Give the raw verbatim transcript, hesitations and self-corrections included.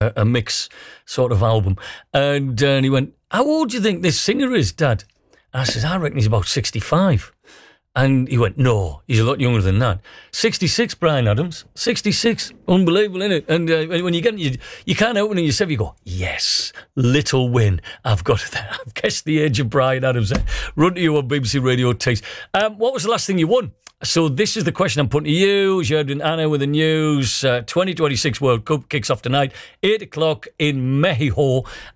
a, a mix sort of album. And, uh, and he went, how old do you think this singer is, Dad? And I says, I reckon he's about sixty-five. And he went, no, he's a lot younger than that. sixty-six, Bryan Adams. sixty-six. Unbelievable, isn't it? And uh, when you get, you, you can't help it yourself. You go, yes, little win. I've got it. I've guessed the age of Bryan Adams. Run to you on B B C Radio Takes. Um, what was the last thing you won? So this is the question I'm putting to you. Jordan Anna with the news. Uh, twenty twenty-six World Cup kicks off tonight, eight o'clock in Mexico.